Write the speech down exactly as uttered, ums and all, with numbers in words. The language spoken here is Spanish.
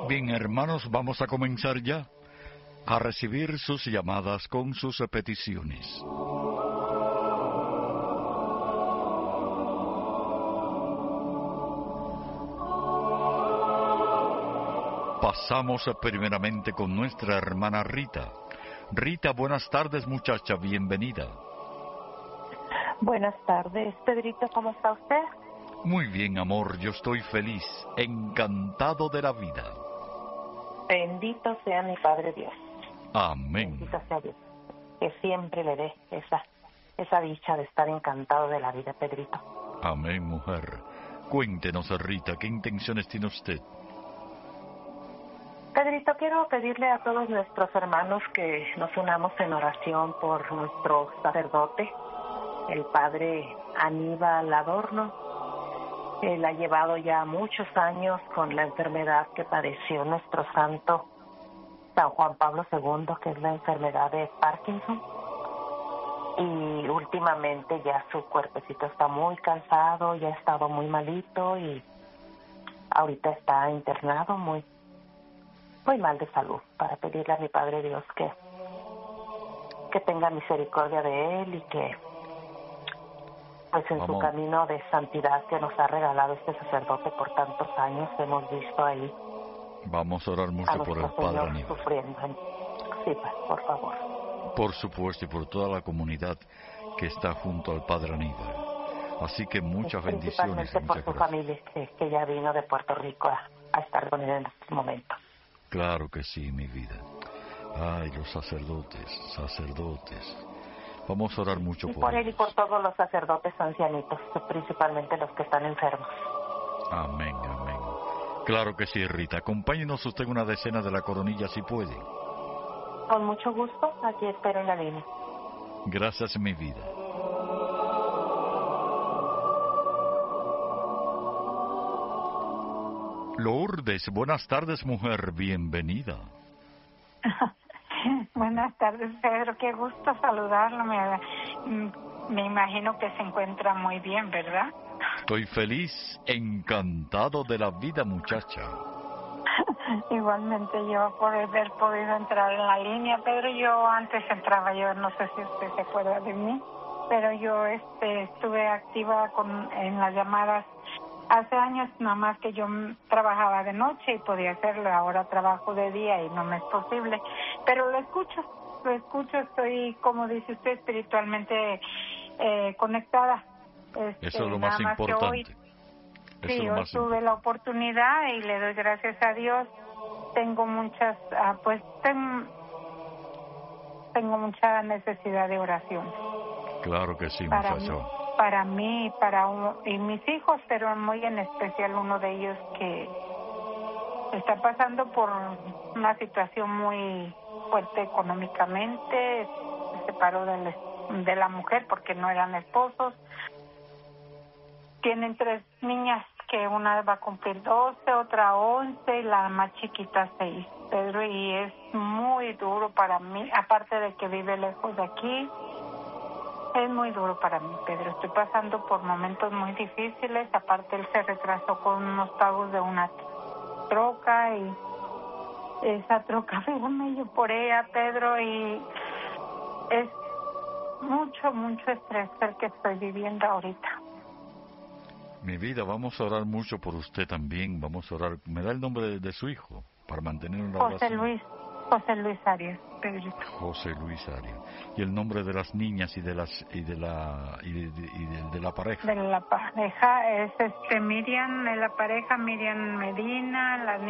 Bien, hermanos, vamos a comenzar ya a recibir sus llamadas con sus peticiones. Pasamos primeramente con nuestra hermana Rita. Rita, buenas tardes, muchacha, bienvenida. Buenas tardes, Pedrito, ¿cómo está usted? Muy bien, amor, yo estoy feliz, encantado de la vida. Bendito sea mi Padre Dios. Amén. Bendito sea Dios, que siempre le dé esa, esa dicha de estar encantado de la vida, Pedrito. Amén, mujer. Cuéntenos, Rita, ¿qué intenciones tiene usted? Pedrito, quiero pedirle a todos nuestros hermanos que nos unamos en oración por nuestro sacerdote, el Padre Aníbal Adorno. Él ha llevado ya muchos años con la enfermedad que padeció nuestro santo San Juan Pablo segundo, que es la enfermedad de Parkinson. Y últimamente ya su cuerpecito está muy cansado, ya ha estado muy malito y ahorita está internado muy muy mal de salud, para pedirle a mi Padre Dios que, que tenga misericordia de él y que pues en Vamos. su camino de santidad que nos ha regalado este sacerdote por tantos años, hemos visto ahí Vamos a orar mucho a por el nuestro Padre Señor Aníbal. sufriendo. Sí, pues, por favor. Por supuesto, y por toda la comunidad que está junto al Padre Aníbal. Así que muchas bendiciones y Principalmente por muchas su gracias. familia que, que ya vino de Puerto Rico a, a estar con él en estos momentos. Claro que sí, mi vida. Ay, los sacerdotes, sacerdotes. Vamos a orar mucho Y por, por él y ellos. por todos los sacerdotes ancianitos, principalmente los que están enfermos. Amén, amén. Claro que sí, Rita. Acompáñenos usted en una decena de la coronilla si puede. Con mucho gusto, aquí espero en la línea. Gracias, mi vida. Lourdes, buenas tardes, mujer, bienvenida. Buenas tardes, Pedro, qué gusto saludarlo. Me, me imagino que se encuentra muy bien, ¿verdad? Estoy feliz, encantado de la vida, muchacha. Igualmente yo por haber podido entrar en la línea, Pedro. Yo antes entraba, yo no sé si usted se acuerda de mí, pero yo este estuve activa con en las llamadas hace años, nada más que yo trabajaba de noche y podía hacerlo. Ahora trabajo de día y no me es posible, pero lo escucho, lo escucho, estoy, como dice usted, espiritualmente eh, conectada. Este, Eso es lo nada más más que importante. hoy, Eso sí, es lo hoy más tuve importante. la oportunidad y le doy gracias a Dios. Tengo muchas, ah, pues ten, tengo mucha necesidad de oración. Claro que sí, Para muchacho. mí, para mí, para uno, y mis hijos, pero muy en especial uno de ellos que está pasando por una situación muy fuerte económicamente. Se separó de la, de la mujer porque no eran esposos. Tienen tres niñas, que una va a cumplir doce, otra once y la más chiquita seis, Pedro, y es muy duro para mí, aparte de que vive lejos de aquí, es muy duro para mí, Pedro. Estoy pasando por momentos muy difíciles, aparte él se retrasó con unos pagos de una troca y esa troca, fíjame, yo por ella, Pedro, y es mucho, mucho estrés el que estoy viviendo ahorita. Mi vida, vamos a orar mucho por usted también. Vamos a orar. ¿Me da el nombre de, de su hijo para mantener una José oración? Luis, José Luis Arias, Pedrito. José Luis Arias. Y el nombre de las niñas y de las y de la y de, de, y de, de la pareja. De la pareja es este Miriam, de la pareja Miriam Medina, la